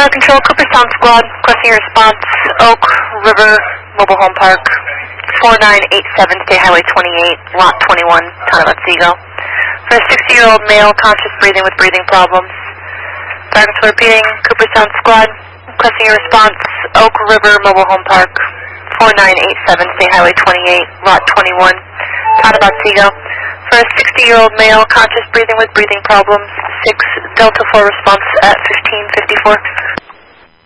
Control, Cooperstown Squad, requesting your response, Oak River Mobile Home Park, 4987 State Highway 28, Lot 21, Town of Otsego. For a 60-year-old male, conscious breathing with breathing problems. Fire Control repeating, Cooperstown Squad, requesting your response, Oak River Mobile Home Park, 4987 State Highway 28, Lot 21, Town of Otsego. For a 60-year-old male, conscious breathing with breathing problems, 6 Delta 4 response at 1554.